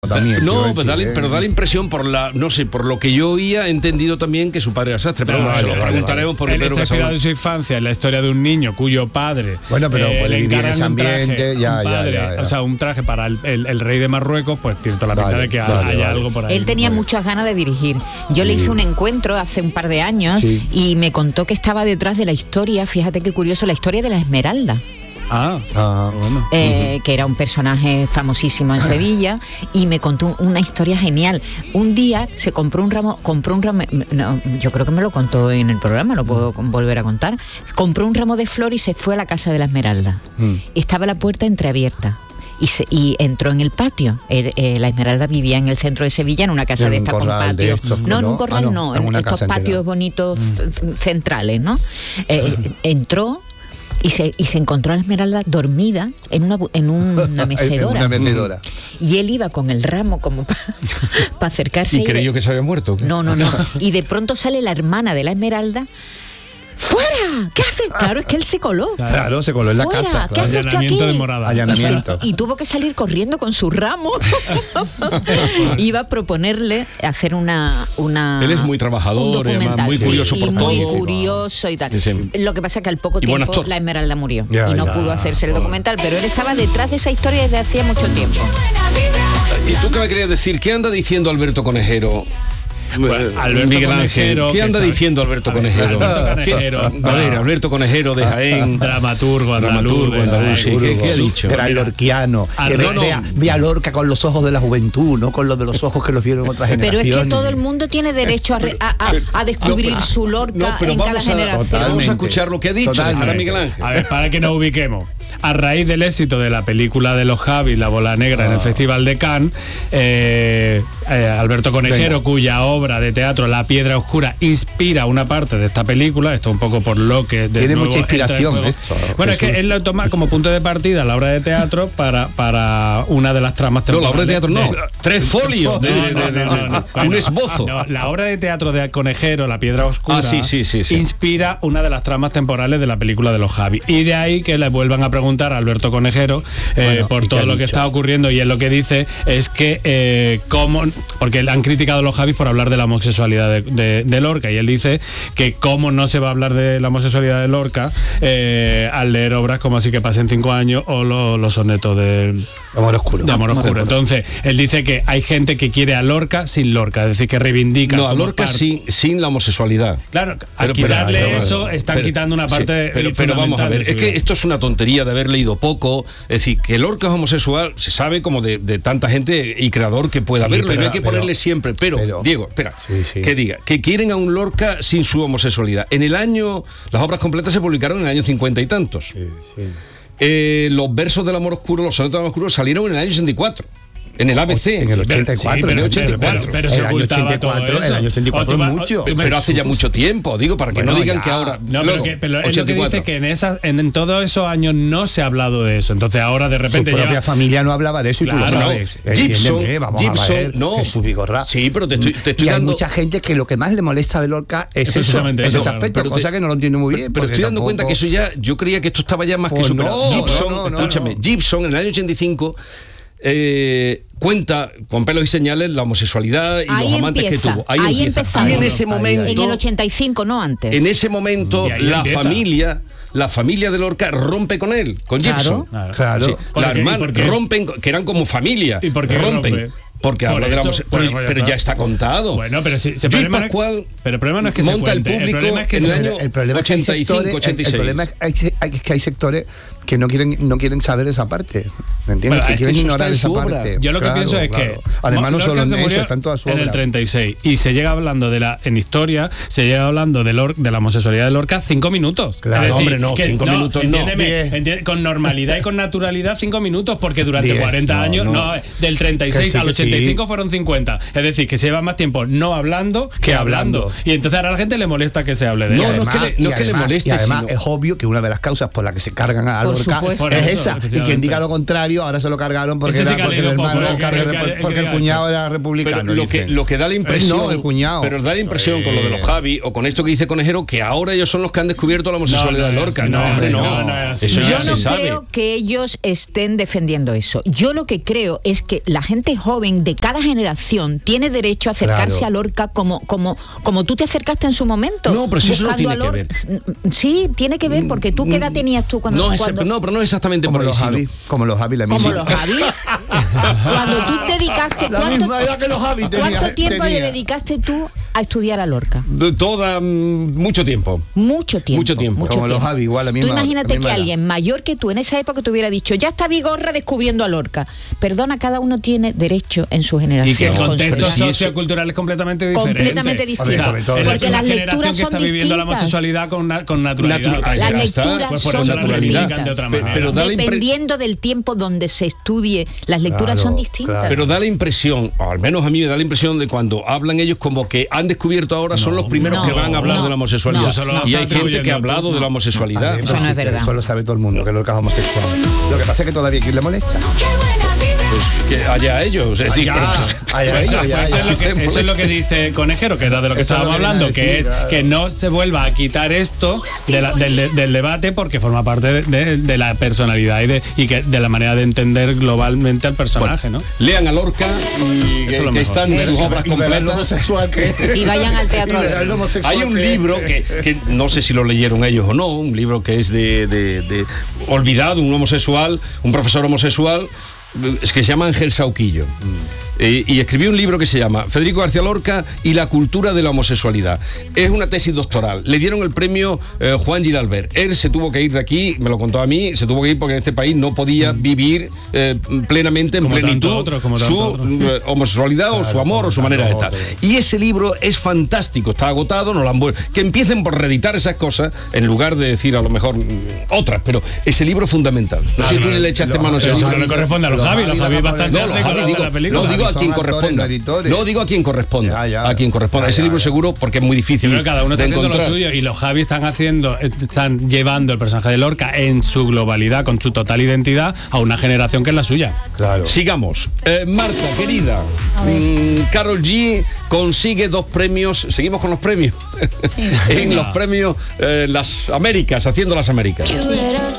No, pero da la impresión por lo que yo oía, he entendido también que su padre era sastre, pero lo preguntaremos por Pedro Casablanca. Casablanca. De su infancia, la historia de un niño cuyo padre puede vivir en ese ambiente, ya. O sea, un traje para el rey de Marruecos, pues tiene toda la pinta de que haya algo por ahí. Él tenía muchas ganas de dirigir. Yo le hice un encuentro hace un par de años y me contó que estaba detrás de la historia, fíjate qué curioso, la historia de la Esmeralda. Bueno. Que era un personaje famosísimo en Sevilla, y me contó una historia genial. Un día se compró un ramo, no, yo creo que me lo contó en el programa, lo puedo volver a contar. Compró un ramo de flores y se fue a la casa de la Esmeralda. Estaba la puerta entreabierta. Y entró en el patio. La Esmeralda vivía en el centro de Sevilla, en una casa de estas con patio. No, en un corral no, en estos patios bonitos centrales, ¿no? Entró y se encontró a la Esmeralda dormida en una mecedora. Y él iba con el ramo como para acercarse. ¿Y creyó que se había muerto? ¿Qué? No. Y de pronto sale la hermana de la Esmeralda. ¡Fuera! ¿Qué haces? Claro, es que él se coló. Claro, se coló en la casa. ¿Qué haces tú aquí? Allanamiento. Y tuvo que salir corriendo con su ramo. Iba a proponerle hacer una Él es muy trabajador, además, muy curioso por todo. Muy curioso y tal. Lo que pasa es que al poco tiempo la Esmeralda murió y no pudo hacerse el documental, pero él estaba detrás de esa historia desde hacía mucho tiempo. ¿Y tú qué me querías decir? ¿Qué anda diciendo Alberto Conejero? Miguel Ángel, ¿qué anda diciendo Alberto Conejero? Alberto Conejero de Jaén, dramaturgo andaluz, ¿qué ha dicho? Gran lorquiano, que vea Lorca con los ojos de la juventud, no con los de los ojos que los vieron otras generaciones. Pero es que todo el mundo tiene derecho a descubrir su Lorca en cada generación. Vamos a escuchar lo que ha dicho. Ahora Miguel Ángel. A ver, para que nos ubiquemos. A raíz del éxito de la película de los Javis, La Bola Negra, en el Festival de Cannes, Alberto Conejero, cuya obra de teatro La Piedra Oscura inspira una parte de esta película, esto un poco por lo que tiene mucha inspiración esto. Bueno, es que él lo toma como punto de partida la obra de teatro para una de las tramas temporales. No, la obra de teatro no, 3 folios un esbozo. No, la obra de teatro de Conejero, La Piedra Oscura, inspira una de las tramas temporales de la película de los Javis, y de ahí que le vuelvan a preguntar a Alberto Conejero por todo lo que está ocurriendo, y él lo que dice es que porque le han criticado los Javis por hablar de la homosexualidad de Lorca, y él dice que cómo no se va a hablar de la homosexualidad de Lorca al leer obras como Así que pasen 5 años o los sonetos de Amor Oscuro. Entonces él dice que hay gente que quiere a Lorca sin Lorca, es decir, que reivindica a Lorca sin la homosexualidad. Claro, al quitarle eso están quitando una parte pero vamos a ver, es que esto es una tontería de haber leído poco. Es decir, que Lorca es homosexual se sabe como de tanta gente y creador que pueda verlo, y no hay que ponerle siempre, pero Diego, espera, que diga que quieren a un Lorca sin su homosexualidad. Las obras completas se publicaron en el año 50 y tantos. Los versos del Amor Oscuro, los sonetos del Amor Oscuro salieron en el año 64. En el ABC. En el 84. Pero se ocultaba todo eso. El año 84 es mucho. Pero hace ya mucho tiempo, digo, para que no digan que ahora... No, pero es lo que dice, que en todos esos años no se ha hablado de eso. Entonces ahora de repente su propia familia no hablaba de eso, y tú lo sabes. Gibson, Jesús Vigorra. Sí, pero te estoy y hay dando... mucha gente que lo que más le molesta de Lorca es ese aspecto, cosa que no lo entiendo muy bien. Pero estoy dando cuenta que eso ya... Yo creía que esto estaba ya más que superado. Gibson, escúchame, Gibson en el año 85... cuenta con pelos y señales la homosexualidad y los amantes que tuvo. Ahí empieza. Y en ese momento... En el 85, no antes. En ese momento la familia de Lorca rompe con él, con Gibson. Claro. Sí, la hermana rompen, que eran como familia. ¿Y por qué rompen? Porque habla de la homosexualidad, pero ya está contado. Bueno, pero si Luis Pascual pero el problema no es que monta se el cuente. público en el año 85, 86. El problema es que hay sectores que no quieren saber esa parte, ¿me entiendes? Que quieren ignorar esa parte. Yo lo que pienso es que además no solo en eso, está en toda su obra. En el 36, y se llega hablando en historia se llega hablando de la homosexualidad de Lorca 5 minutos. Claro, decir, hombre, no, 5 minutos no. Con normalidad y con naturalidad 5 minutos, porque durante 40 años, del 36 al 85 fueron 50. Es decir, que se lleva más tiempo no hablando que hablando. Y entonces ahora a la gente le molesta que se hable de eso. No es que le moleste. Y además es obvio que una de las causas por la que se cargan a Lorca Lorca es esa. Y quien diga lo contrario, ahora se lo cargaron porque el cuñado era republicano. Pero lo que da la impresión, no, el cuñado. Pero da la impresión con lo de los Javi o con esto que dice Conejero, que ahora ellos son los que han descubierto la homosexualidad de Lorca. Yo no creo que ellos estén defendiendo eso. Yo lo que creo es que la gente joven de cada generación tiene derecho a acercarse a Lorca como tú te acercaste en su momento. No, pero si eso no tiene que ver. Sí, tiene que ver, porque tú, ¿qué edad tenías tú cuando? No, pero no exactamente como por los Javi. Como los Javi, la misma. Como los Javi. Cuando tú dedicaste, ¿cuánto tiempo le dedicaste tú a estudiar a Lorca? Mucho tiempo. Mucho tiempo. Como los Javi, igual la misma. Tú imagínate que alguien mayor que tú en esa época te hubiera dicho, ya está Vigorra descubriendo a Lorca. Perdona, cada uno tiene derecho en su generación. Y que el contexto sociocultural es completamente diferente. Completamente distinto. Porque las lecturas son distintas. Viviendo la homosexualidad con naturalidad. Las lecturas son distintas. Pero dependiendo del tiempo donde se estudie, las lecturas son distintas. Pero da la impresión, o al menos a mí me da la impresión de cuando hablan ellos como que han descubierto ahora, son los primeros que van a hablar de la homosexualidad. Y hay gente que ha hablado de la homosexualidad. Eso no es verdad. Eso lo sabe todo el mundo, que Lorca es homosexual. Lo que pasa es que todavía aquí le molesta. Pues que allá ellos. Es decir, eso es lo que dice Conejero, que es de lo que estábamos hablando, que es que no se vuelva a quitar esto del debate, porque forma parte de la personalidad y que de la manera de entender globalmente al personaje, ¿no? Lean a Lorca y que están en sus obras completas. Y vayan al teatro. Hay un libro que no sé si lo leyeron ellos o no, un libro que es de olvidado, un profesor homosexual, es que se llama Ángel Sauquillo. Y escribió un libro que se llama Federico García Lorca y la cultura de la homosexualidad. Es una tesis doctoral. Le dieron el premio Juan Giralbert. Él se tuvo que ir de aquí, me lo contó a mí, se tuvo que ir porque en este país no podía vivir plenamente, en plenitud, su homosexualidad o su amor o su manera de estar. Y ese libro es fantástico, está agotado, no lo han vuelto. Que empiecen por reeditar esas cosas en lugar de decir a lo mejor otras, pero ese libro es fundamental. No sé si tú le echaste mano a ese libro. No le corresponde a los Javi, bastante la película. No digo a quien corresponda. No digo a quien corresponda. A quien corresponda. Ese libro seguro, porque es muy difícil. Pero cada uno está haciendo lo suyo, y los Javi están llevando el personaje de Lorca en su globalidad, con su total identidad, a una generación que es la suya. Claro. Sigamos. Marta, querida, Karol G consigue 2 premios. Seguimos con los premios. Sí. En los premios Las Américas, haciendo Las Américas.